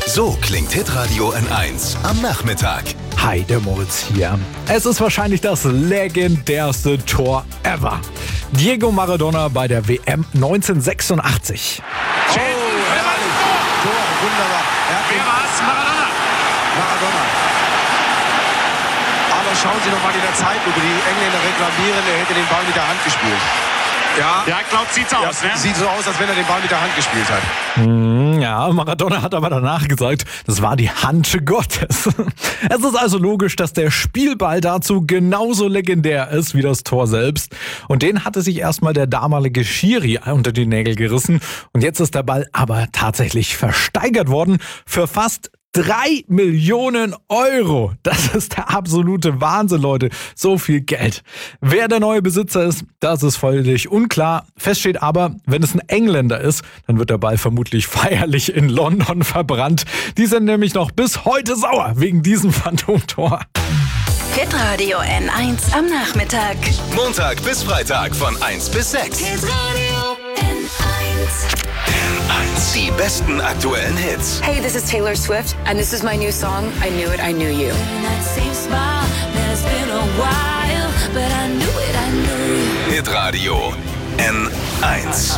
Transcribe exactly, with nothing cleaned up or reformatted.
So klingt Hitradio N eins am Nachmittag. Hi, der Moritz hier. Es ist wahrscheinlich das legendärste Tor ever. Diego Maradona bei der W M neunzehnhundertsechsundachtzig. Oh, herrlich. Tor, wunderbar. Wer war's? Maradona. Maradona. Aber schauen Sie noch mal in der Zeitlupe. Die Engländer reklamieren, er hätte den Ball mit der Hand gespielt. Ja, Ja, glaubt, sieht's ja, aus, ne? sieht so aus, als wenn er den Ball mit der Hand gespielt hat. Ja, Maradona hat aber danach gesagt, das war die Hand Gottes. Es ist also logisch, dass der Spielball dazu genauso legendär ist wie das Tor selbst. Und den hatte sich erstmal der damalige Schiri unter die Nägel gerissen. Und jetzt ist der Ball aber tatsächlich versteigert worden für fast Drei Millionen Euro. Das ist der absolute Wahnsinn, Leute. So viel Geld. Wer der neue Besitzer ist, das ist völlig unklar. Fest steht aber, wenn es ein Engländer ist, dann wird der Ball vermutlich feierlich in London verbrannt. Die sind nämlich noch bis heute sauer wegen diesem Phantomtor. Hitradio N eins am Nachmittag. Montag bis Freitag von eins bis sechs. Hitradio N eins. N eins. Die besten aktuellen Hits. Hey, this is Taylor Swift, and this is my new song, I Knew It, I Knew You. Hitradio N eins.